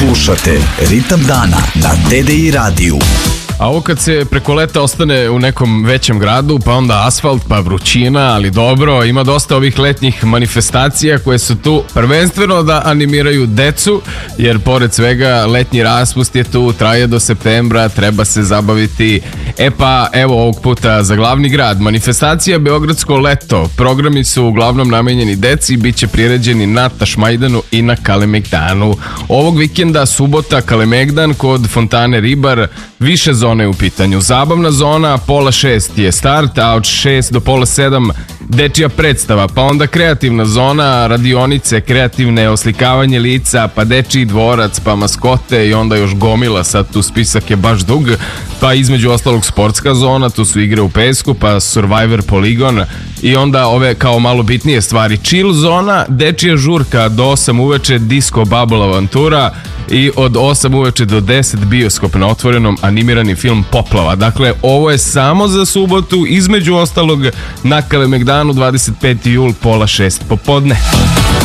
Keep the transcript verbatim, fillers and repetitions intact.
Slušate Ritam dana na T D I radiju. A ovo kad se preko leta ostane u nekom većem gradu, pa onda asfalt, pa vrućina, ali dobro, ima dosta ovih letnjih manifestacija koje su tu prvenstveno da animiraju decu, jer pored svega letnji raspust je tu, traje do septembra, treba se zabaviti. E pa, evo ovog puta za glavni grad, manifestacija Beogradsko leto. Programi su uglavnom namenjeni deci i bit će priređeni na Tašmajdanu i na Kalemegdanu. Ovog vikenda, subota, Kalemegdan kod Fontane Ribar, više zone u pitanju. Zabavna zona, pola šest je start, a od šest do pola sedam dečija predstava, pa onda kreativna zona, radionice, kreativne, oslikavanje lica, pa dečiji dvorac, pa maskote i onda još gomila, sad tu spisak je baš dug, pa između ostalog sportska zona, tu su igre u pesku, pa Survivor poligon i onda ove kao malo bitnije stvari. Chill zona, dečija žurka do osam uveče, disco bubble avantura i od osam uveče do deset bioskop na otvorenom, animirani film Poplava. Dakle, ovo je samo za subotu, između ostalog na Kalemegdanu dvadeset peti jul pola šest popodne.